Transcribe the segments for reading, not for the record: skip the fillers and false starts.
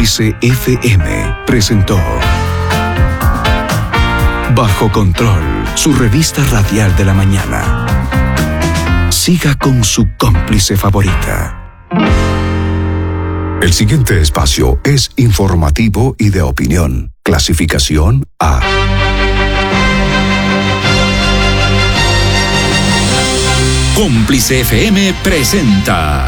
Cómplice FM presentó Bajo Control, su revista radial de la mañana. Siga con su cómplice favorita. El siguiente espacio es informativo y de opinión. Clasificación A. Cómplice FM presenta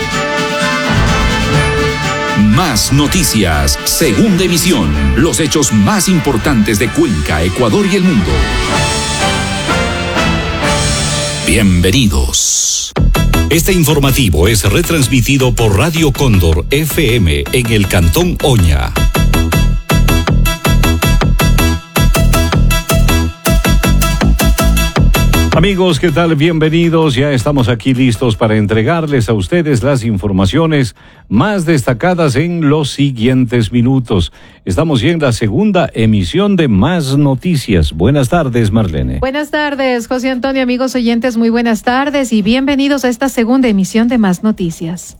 Más Noticias, segunda emisión. Los hechos más importantes de Cuenca, Ecuador y el mundo. Bienvenidos. Este informativo es retransmitido por Radio Cóndor FM en el Cantón Oña. Amigos, ¿qué tal? Bienvenidos. Ya estamos aquí listos para entregarles a ustedes las informaciones más destacadas en los siguientes minutos. Estamos ya en la segunda emisión de Más Noticias. Buenas tardes, Marlene. Buenas tardes, José Antonio, amigos oyentes, muy buenas tardes y bienvenidos a esta segunda emisión de Más Noticias.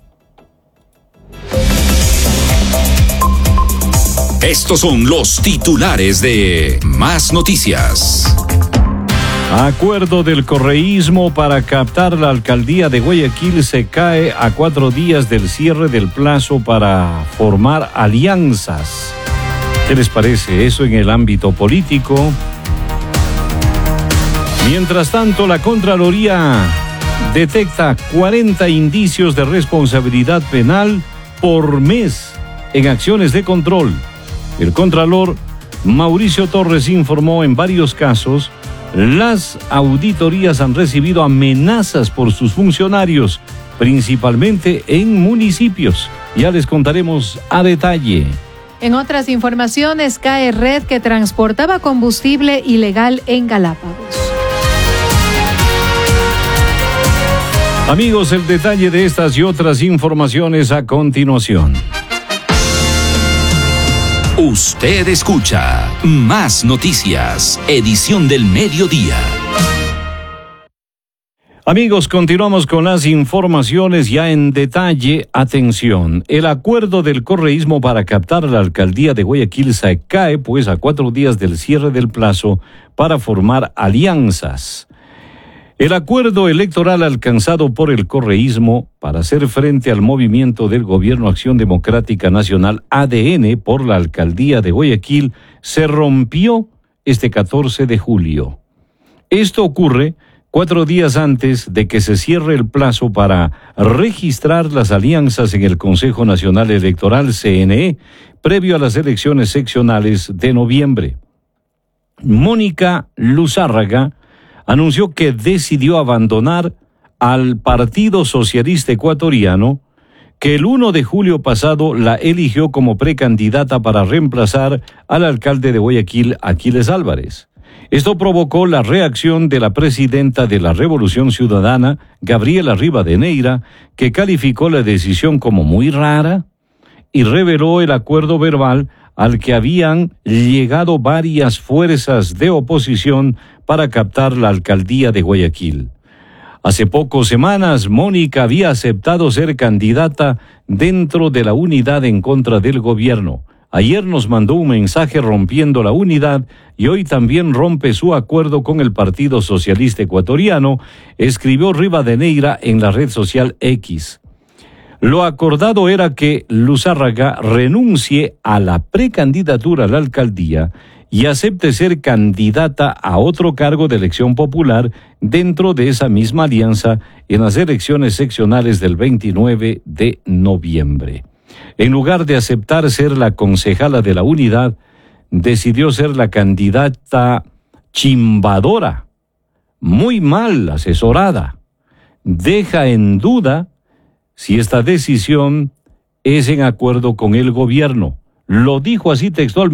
Estos son los titulares de Más Noticias. Acuerdo del correísmo para captar la alcaldía de Guayaquil se cae a 4 días del cierre del plazo para formar alianzas. ¿Qué les parece eso en el ámbito político? Mientras tanto, la Contraloría detecta 40 indicios de responsabilidad penal por mes en acciones de control. El Contralor Mauricio Torres informó en varios casos. Las auditorías han recibido amenazas por sus funcionarios, principalmente en municipios. Ya les contaremos a detalle. En otras informaciones, cae red que transportaba combustible ilegal en Galápagos. Amigos, el detalle de estas y otras informaciones a continuación. Usted escucha Más Noticias, edición del mediodía. Amigos, continuamos con las informaciones ya en detalle. Atención, el acuerdo del correísmo para captar la alcaldía de Guayaquil se cae pues a 4 días del cierre del plazo para formar alianzas. El acuerdo electoral alcanzado por el correísmo para hacer frente al movimiento del Gobierno Acción Democrática Nacional ADN por la alcaldía de Guayaquil se rompió este 14 de julio. Esto ocurre 4 días antes de que se cierre el plazo para registrar las alianzas en el Consejo Nacional Electoral CNE previo a las elecciones seccionales de noviembre. Mónica Luzárraga anunció que decidió abandonar al Partido Socialista Ecuatoriano, que el 1 de julio pasado la eligió como precandidata para reemplazar al alcalde de Guayaquil, Aquiles Álvarez. Esto provocó la reacción de la presidenta de la Revolución Ciudadana, Gabriela Rivadeneira, que calificó la decisión como muy rara y reveló el acuerdo verbal al que habían llegado varias fuerzas de oposición para captar la alcaldía de Guayaquil. Hace pocas semanas, Mónica había aceptado ser candidata dentro de la unidad en contra del gobierno. Ayer nos mandó un mensaje rompiendo la unidad y hoy también rompe su acuerdo con el Partido Socialista Ecuatoriano, escribió Rivadeneira en la red social X. Lo acordado era que Luzárraga renuncie a la precandidatura a la alcaldía y acepte ser candidata a otro cargo de elección popular dentro de esa misma alianza en las elecciones seccionales del 29 de noviembre. En lugar de aceptar ser la concejala de la unidad, decidió ser la candidata chimbadora, muy mal asesorada. Deja en duda si esta decisión es en acuerdo con el gobierno. Lo dijo así textualmente.